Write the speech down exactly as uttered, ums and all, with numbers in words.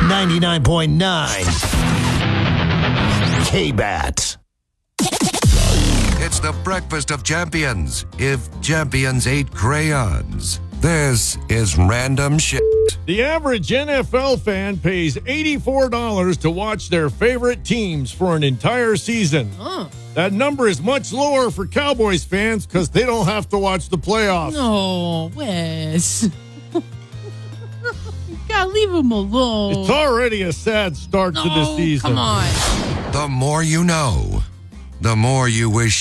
ninety-nine point nine K-Bat. It's the breakfast of champions. If champions ate crayons. This is Random Shit. The average N F L fan pays eighty-four dollars to watch their favorite teams for an entire season. Huh. That number is much lower for Cowboys fans because they don't have to watch the playoffs. No, Wes. You gotta leave him alone. It's already a sad start no, to the season. Come on. The more you know, the more you wish